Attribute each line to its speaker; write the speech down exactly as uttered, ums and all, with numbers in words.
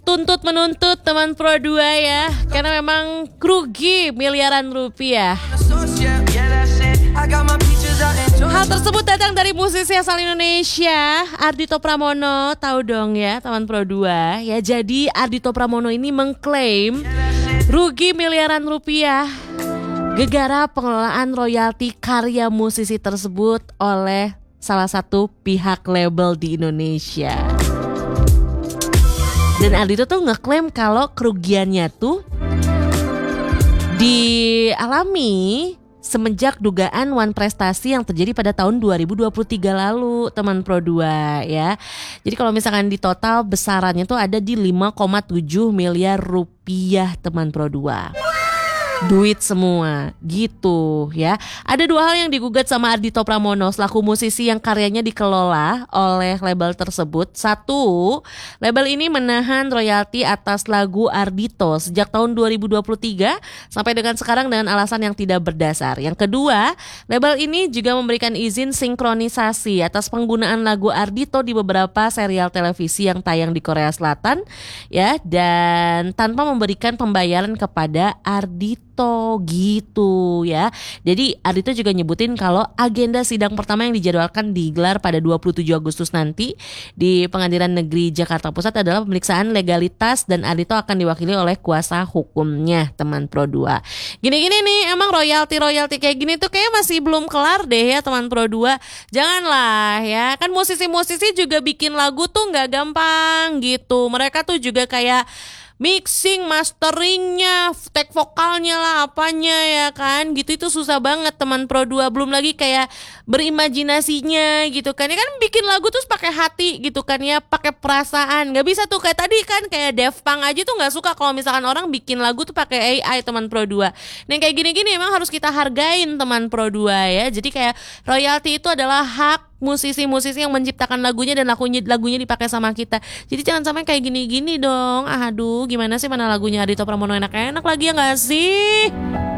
Speaker 1: tuntut menuntut teman Pro dua ya, karena memang rugi miliaran rupiah. Hal tersebut datang dari musisi asal Indonesia, Ardhito Pramono. Tahu dong ya teman Pro dua ya. Jadi Ardhito Pramono ini mengklaim rugi miliaran rupiah gegara pengelolaan royalti karya musisi tersebut oleh salah satu pihak label di Indonesia. Dan Ardhito tuh ngeklaim kalau kerugiannya tuh dialami semenjak dugaan wan prestasi yang terjadi pada tahun dua ribu dua puluh tiga lalu, teman Pro dua ya. Jadi kalau misalkan di total besarannya tuh ada di lima koma tujuh miliar rupiah, teman Pro dua. Duit semua gitu ya. Ada dua hal yang digugat sama Ardhito Pramono selaku musisi yang karyanya dikelola oleh label tersebut. Satu, label ini menahan royalti atas lagu Ardhito sejak tahun dua ribu dua puluh tiga sampai dengan sekarang dengan alasan yang tidak berdasar. Yang kedua, label ini juga memberikan izin sinkronisasi atas penggunaan lagu Ardhito di beberapa serial televisi yang tayang di Korea Selatan ya, dan tanpa memberikan pembayaran kepada Ardhito gitu ya. Jadi Ardhito juga nyebutin kalau agenda sidang pertama yang dijadwalkan digelar pada dua puluh tujuh Agustus nanti di Pengadilan Negeri Jakarta Pusat adalah pemeriksaan legalitas, dan Ardhito akan diwakili oleh kuasa hukumnya, teman Pro dua. Gini-gini nih, emang royalti-royalti kayak gini tuh kayak masih belum kelar deh ya teman Pro dua. Janganlah ya, kan musisi-musisi juga bikin lagu tuh gak gampang gitu. Mereka tuh juga kayak mixing, masteringnya, take vokalnya lah, apanya ya kan, gitu itu susah banget teman Pro dua. Belum lagi kayak berimajinasinya gitu kan, ya kan bikin lagu terus pakai hati gitu kan ya, pakai perasaan. Gak bisa tuh kayak tadi kan, kayak Daft Punk aja tuh gak suka kalau misalkan orang bikin lagu tuh pakai A I, teman Pro dua. Nah kayak gini-gini emang harus kita hargain teman Pro dua ya. Jadi kayak royalti itu adalah hak musisi-musisi yang menciptakan lagunya dan lagunya lagunya dipakai sama kita. Jadi jangan sampai kayak gini-gini dong. Aduh, gimana sih, mana lagunya Ardhito Pramono enak-enak lagi ya nggak sih?